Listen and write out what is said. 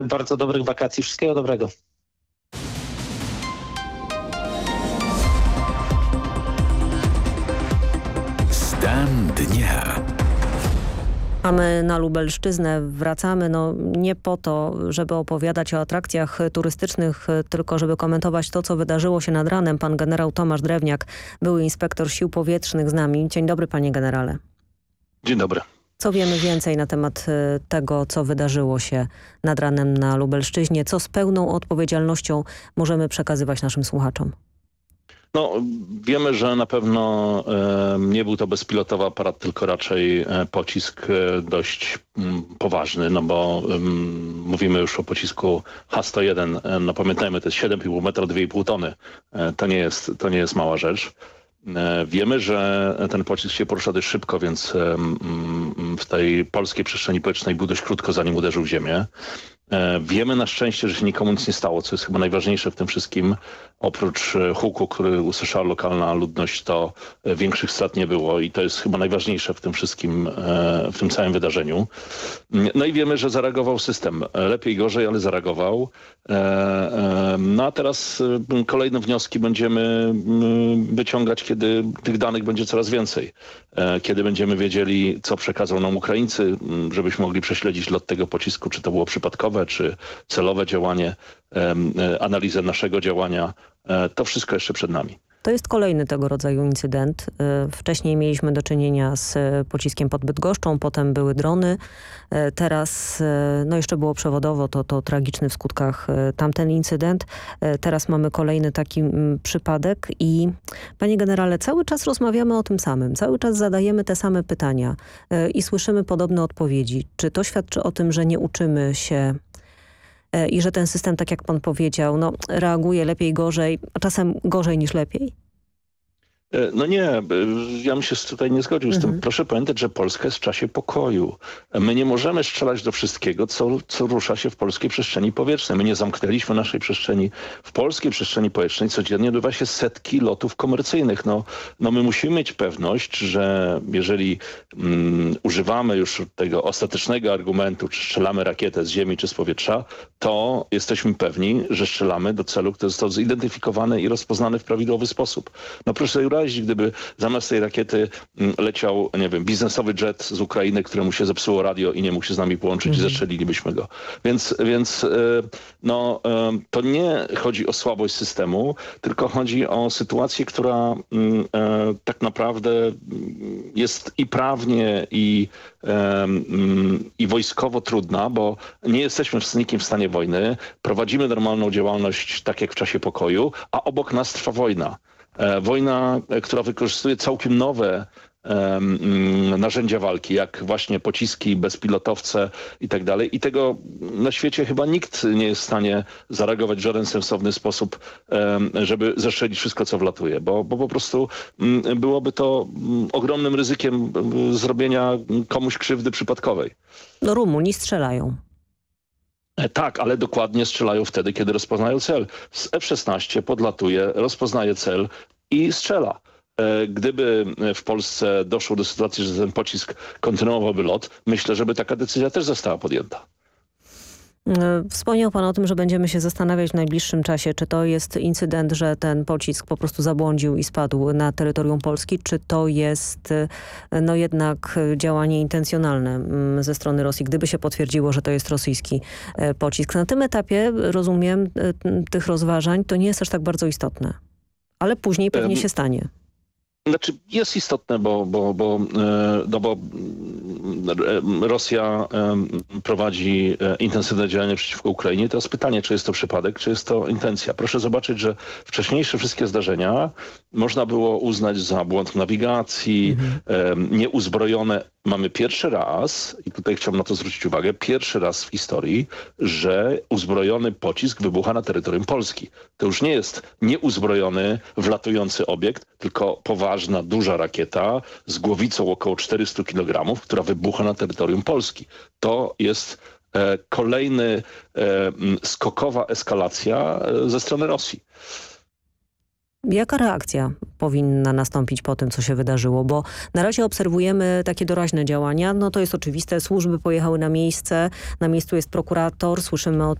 Bardzo dobrych wakacji, wszystkiego dobrego. Stan dnia. A my na Lubelszczyznę wracamy, nie po to, żeby opowiadać o atrakcjach turystycznych, tylko żeby komentować to, co wydarzyło się nad ranem. Pan generał Tomasz Drewniak, były inspektor sił powietrznych z nami. Dzień dobry, panie generale. Dzień dobry. Co wiemy więcej na temat tego, co wydarzyło się nad ranem na Lubelszczyźnie? Co z pełną odpowiedzialnością możemy przekazywać naszym słuchaczom? Wiemy, że na pewno nie był to bezpilotowy aparat, tylko raczej pocisk dość poważny, bo mówimy już o pocisku H-101. Pamiętajmy, to jest 7,5 metra, 2,5 tony. To nie jest mała rzecz. Wiemy, że ten pocisk się porusza dość szybko, więc w tej polskiej przestrzeni powietrznej był dość krótko, zanim uderzył w ziemię. Wiemy na szczęście, że się nikomu nic nie stało, co jest chyba najważniejsze w tym wszystkim. Oprócz huku, który usłyszała lokalna ludność, to większych strat nie było i to jest chyba najważniejsze w tym wszystkim, w tym całym wydarzeniu. No i wiemy, że zareagował system. Lepiej, gorzej, ale zareagował. A teraz kolejne wnioski będziemy wyciągać, kiedy tych danych będzie coraz więcej. Kiedy będziemy wiedzieli, co przekazał nam Ukraińcy, żebyśmy mogli prześledzić lot tego pocisku, czy to było przypadkowe, czy celowe działanie, analizę naszego działania. To wszystko jeszcze przed nami. To jest kolejny tego rodzaju incydent. Wcześniej mieliśmy do czynienia z pociskiem pod Bydgoszczą, potem były drony. Teraz jeszcze było przewodowo, to tragiczny w skutkach tamten incydent. Teraz mamy kolejny taki przypadek i panie generale, cały czas rozmawiamy o tym samym. Cały czas zadajemy te same pytania i słyszymy podobne odpowiedzi. Czy to świadczy o tym, że nie uczymy się i że ten system, tak jak pan powiedział, reaguje lepiej, gorzej, a czasem gorzej niż lepiej? Nie, ja bym się tutaj nie zgodził z tym. Proszę pamiętać, że Polska jest w czasie pokoju. My nie możemy strzelać do wszystkiego, co rusza się w polskiej przestrzeni powietrznej. My nie zamknęliśmy naszej przestrzeni. W polskiej przestrzeni powietrznej codziennie odbywa się setki lotów komercyjnych. My musimy mieć pewność, że jeżeli używamy już tego ostatecznego argumentu, czy strzelamy rakietę z ziemi, czy z powietrza, to jesteśmy pewni, że strzelamy do celu, który został zidentyfikowany i rozpoznany w prawidłowy sposób. Proszę sobie wyobrazić, gdyby zamiast tej rakiety leciał, biznesowy jet z Ukrainy, któremu się zepsuło radio i nie mógł się z nami połączyć i zastrzelilibyśmy go. Więc to nie chodzi o słabość systemu, tylko chodzi o sytuację, która tak naprawdę jest i prawnie, i wojskowo trudna, bo nie jesteśmy z nikim w stanie wojny, prowadzimy normalną działalność tak jak w czasie pokoju, a obok nas trwa wojna. Wojna, która wykorzystuje całkiem nowe narzędzia walki, jak właśnie pociski, bezpilotowce i tak dalej. I tego na świecie chyba nikt nie jest w stanie zareagować w żaden sensowny sposób, żeby zestrzelić wszystko, co wlatuje, bo po prostu byłoby to ogromnym ryzykiem zrobienia komuś krzywdy przypadkowej. Rumuni strzelają. Tak, ale dokładnie strzelają wtedy, kiedy rozpoznają cel. Z F-16 podlatuje, rozpoznaje cel i strzela. Gdyby w Polsce doszło do sytuacji, że ten pocisk kontynuowałby lot, myślę, żeby taka decyzja też została podjęta. Wspomniał pan o tym, że będziemy się zastanawiać w najbliższym czasie, czy to jest incydent, że ten pocisk po prostu zabłądził i spadł na terytorium Polski, czy to jest jednak działanie intencjonalne ze strony Rosji, gdyby się potwierdziło, że to jest rosyjski pocisk. Na tym etapie, rozumiem, tych rozważań to nie jest aż tak bardzo istotne, ale później pewnie się stanie. Jest istotne, bo Rosja prowadzi intensywne działania przeciwko Ukrainie. Teraz pytanie, czy jest to przypadek, czy jest to intencja. Proszę zobaczyć, że wcześniejsze wszystkie zdarzenia można było uznać za błąd w nawigacji, nieuzbrojone. Mamy pierwszy raz, i tutaj chciałbym na to zwrócić uwagę, pierwszy raz w historii, że uzbrojony pocisk wybucha na terytorium Polski. To już nie jest nieuzbrojony, wlatujący obiekt, tylko poważna, duża rakieta z głowicą około 400 kg, która wybucha na terytorium Polski. To jest kolejny skokowa eskalacja ze strony Rosji. Jaka reakcja powinna nastąpić po tym, co się wydarzyło? Bo na razie obserwujemy takie doraźne działania. No to jest oczywiste. Służby pojechały na miejsce. Na miejscu jest prokurator. Słyszymy o